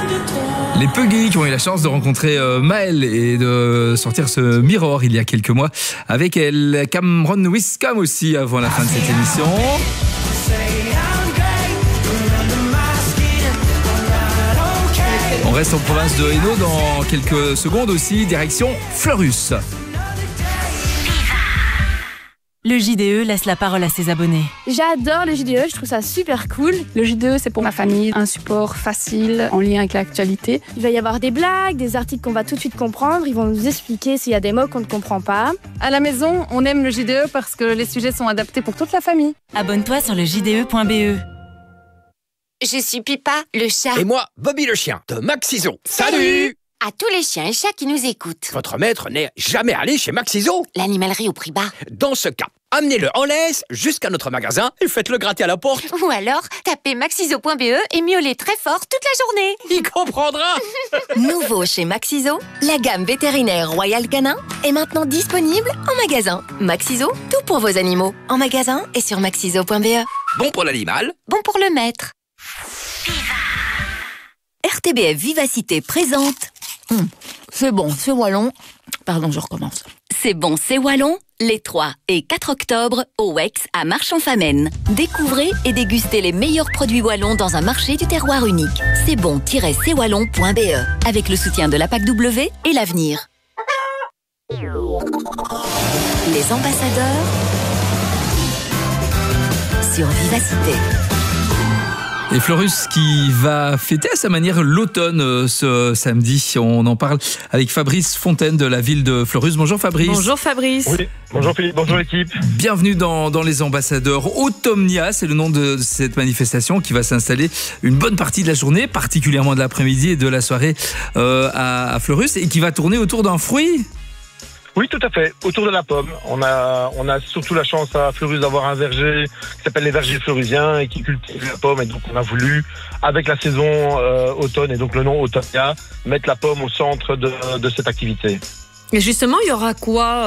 Les Puggy qui ont eu la chance de rencontrer Maëlle et de sortir ce Mirror il y a quelques mois avec elle. Cameron Wiscombe aussi avant la fin de cette émission. On reste en province de Hainaut dans quelques secondes aussi, direction Fleurus. Le JDE laisse la parole à ses abonnés. J'adore le JDE, je trouve ça super cool. Le JDE, c'est pour ma famille, un support facile, en lien avec l'actualité. Il va y avoir des blagues, des articles qu'on va tout de suite comprendre. Ils vont nous expliquer s'il y a des mots qu'on ne comprend pas. À la maison, on aime le JDE parce que les sujets sont adaptés pour toute la famille. Abonne-toi sur le JDE.be. Je suis Pipa, le chat. Et moi, Bobby le chien, de Maxiso. Salut! À tous les chiens et chats qui nous écoutent. Votre maître n'est jamais allé chez Maxiso. L'animalerie au prix bas. Dans ce cas, amenez-le en laisse jusqu'à notre magasin et faites-le gratter à la porte. Ou alors, tapez maxiso.be et miaulez très fort toute la journée. Il comprendra. Nouveau chez Maxiso, la gamme vétérinaire Royal Canin est maintenant disponible en magasin. Maxiso, tout pour vos animaux. En magasin et sur maxiso.be. Bon pour l'animal. Bon pour le maître. RTBF Vivacité présente. C'est bon, c'est wallon. Pardon, je recommence. C'est bon, c'est wallon. Les 3 et 4 octobre au WEX à Marchand-Famenne. Découvrez et dégustez les meilleurs produits wallons dans un marché du terroir unique. C'est bon-cwallon.be avec le soutien de la PAC W et l'Avenir. Les ambassadeurs sur Vivacité. Et Fleurus qui va fêter à sa manière l'automne ce samedi. On en parle avec Fabrice Fontaine de la ville de Fleurus. Bonjour Fabrice. Bonjour Fabrice. Oui, bonjour Philippe, bonjour l'équipe. Bienvenue dans les ambassadeurs. Automnia, c'est le nom de cette manifestation qui va s'installer une bonne partie de la journée, particulièrement de l'après-midi et de la soirée à Fleurus, et qui va tourner autour d'un fruit. Oui, tout à fait, autour de la pomme. On a surtout la chance à Fleurus d'avoir un verger qui s'appelle les vergers fleurusiens et qui cultive la pomme. Et donc on a voulu, avec la saison automne et donc le nom Automnia, mettre la pomme au centre de cette activité. Et justement, il y aura quoi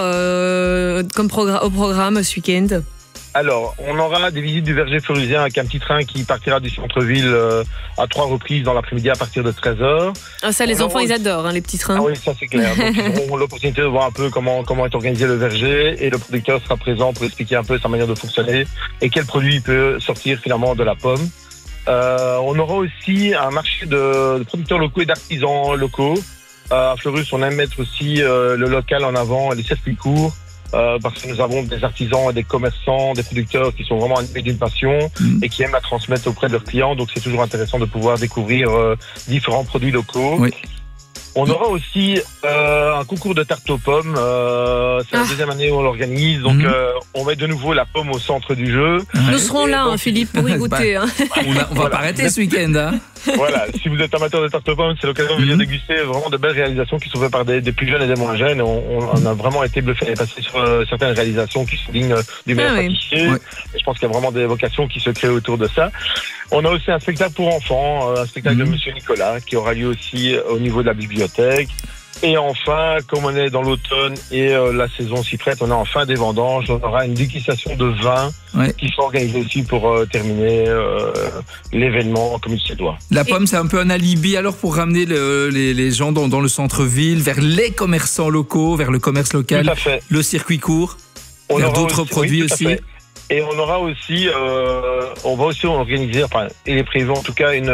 au programme ce week-end ? Alors, on aura des visites du verger fleurusien avec un petit train qui partira du centre-ville à 3 reprises dans l'après-midi à partir de 13h. Ah, ça, les enfants, ils adorent, hein, les petits trains. Ah oui, ça c'est clair. Donc, ils auront l'opportunité de voir un peu comment est organisé le verger et le producteur sera présent pour expliquer un peu sa manière de fonctionner et quel produit il peut sortir finalement de la pomme. On aura aussi un marché de producteurs locaux et d'artisans locaux. À Fleurus, on aime mettre aussi le local en avant, les circuits courts. Parce que nous avons des artisans, des commerçants, des producteurs qui sont vraiment animés d'une passion et qui aiment la transmettre auprès de leurs clients. Donc c'est toujours intéressant de pouvoir découvrir différents produits locaux. Oui. On aura aussi un concours de tarte aux pommes. C'est la deuxième année où on l'organise. Donc on met de nouveau la pomme au centre du jeu. Nous serons là, donc, Philippe, pour y goûter. On va pas arrêter ce week-end. Hein. Voilà, si vous êtes amateur de tarte aux pommes, c'est l'occasion de venir déguster vraiment de belles réalisations qui sont faites par des plus jeunes et des moins jeunes. On a vraiment été bluffé et passé sur certaines réalisations qui sont dignes du meilleur pâtissier. Ouais. Et je pense qu'il y a vraiment des vocations qui se créent autour de ça. On a aussi un spectacle pour enfants, un spectacle de Monsieur Nicolas qui aura lieu aussi au niveau de la bibliothèque. Et enfin, comme on est dans l'automne et la saison s'y prête, on a enfin des vendanges. On aura une dégustation de vin qui sera organisée aussi pour terminer l'événement comme il se doit. La pomme, c'est un peu un alibi alors pour ramener les gens dans le centre-ville, vers les commerçants locaux, vers le commerce local, le circuit court, vers d'autres produits aussi. Et on aura aussi, on va aussi organiser, enfin, il est prévu en tout cas un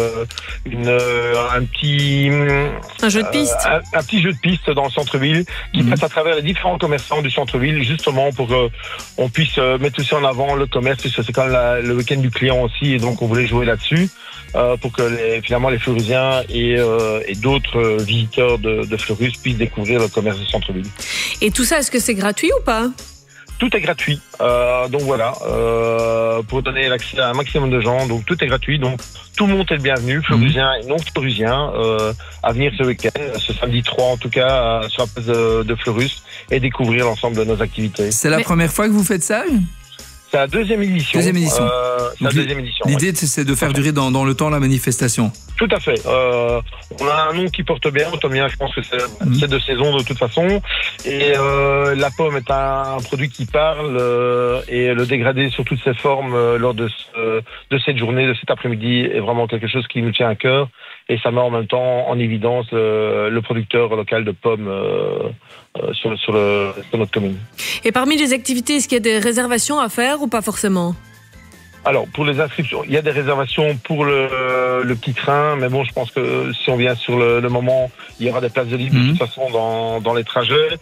jeu de piste, un petit jeu de piste dans le centre-ville qui passe à travers les différents commerçants du centre-ville, justement pour qu'on puisse mettre aussi en avant le commerce, puisque c'est quand même le week-end du client aussi, et donc on voulait jouer là-dessus pour que finalement les Fleurusiens et d'autres visiteurs de Fleurus puissent découvrir le commerce du centre-ville. Et tout ça, est-ce que c'est gratuit ou pas ? Tout est gratuit, donc voilà, pour donner l'accès à un maximum de gens, donc tout est gratuit, donc tout le monde est le bienvenu, Fleurusien et non Fleurusien, à venir ce week-end, ce samedi 3 en tout cas, sur la place de Fleurus, et découvrir l'ensemble de nos activités. C'est la première fois que vous faites ça ? C'est la deuxième édition. L'idée, c'est de faire durer dans le temps la manifestation. Tout à fait. On a un nom qui porte bien. Automnia, je pense que c'est de saison de toute façon. Et la pomme est un produit qui parle et le dégradé sur toutes ses formes lors de cette journée, de cet après-midi, est vraiment quelque chose qui nous tient à cœur. et ça met en même temps en évidence le producteur local de pommes sur notre commune. Et parmi les activités, est-ce qu'il y a des réservations à faire ou pas forcément ? Alors, pour les inscriptions, il y a des réservations pour le petit train, mais bon, je pense que si on vient sur le moment, il y aura des places de libre de toute façon dans les trajets.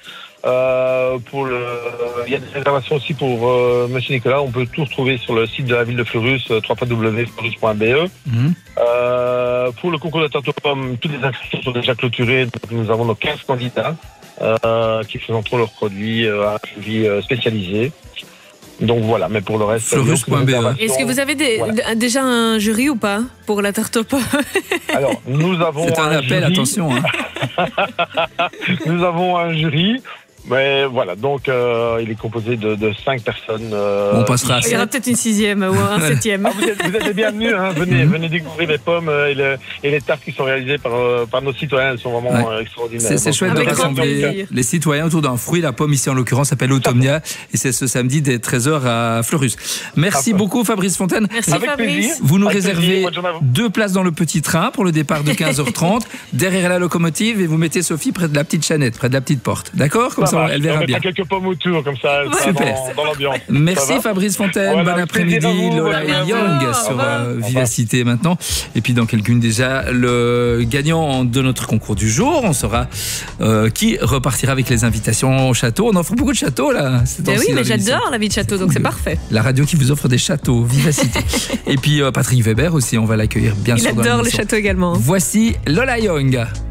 Il y a des réservations aussi pour Monsieur Nicolas. On peut tout retrouver sur le site de la ville de Fleurus, www.fleurus.be. Pour le concours de tarte aux pommes, toutes les inscriptions sont déjà clôturées. Donc nous avons nos 15 candidats qui présenteront leurs produits à un suivi spécialisé. Donc voilà, mais pour le reste... Fleurus.be. Est-ce que vous avez déjà un jury ou pas pour la tarte aux pommes ? Alors, nous avons c'est un appel, jury. attention. Hein. Nous avons un jury. Mais voilà, donc il est composé de 5 personnes. On passera à 7. Il y aura peut-être une 6e ou un 7e. Ah, vous êtes les bienvenus, hein. Venez découvrir les pommes et les tartes qui sont réalisées par nos citoyens. Elles sont vraiment extraordinaires. C'est chouette de rassembler les citoyens autour d'un fruit. La pomme ici en l'occurrence s'appelle Automnia et c'est ce samedi dès 13h à Fleurus. Merci beaucoup Fabrice Fontaine. Merci Avec Fabrice. plaisir. Vous nous Avec réservez plaisir. 2 places dans le petit train pour le départ de 15h30 derrière la locomotive et vous mettez Sophie près de la petite chanette, près de la petite porte. D'accord ? Comme ça, elle verra on bien. quelques pommes autour, comme ça, Super. dans l'ambiance. Merci Fabrice Fontaine, Voilà, bon après-midi, plaisir à vous. Lola Merci à vous. Young sur Vivacité maintenant. Et puis dans quelques minutes déjà, le gagnant de notre concours du jour, on saura qui repartira avec les invitations au château. On offre beaucoup de châteaux là. Oui, mais j'adore la vie de château, donc c'est parfait. La radio qui vous offre des châteaux, Vivacité. Et puis Patrick Weber aussi, on va l'accueillir bien sûr. Il adore les châteaux également. Voici Lola Young.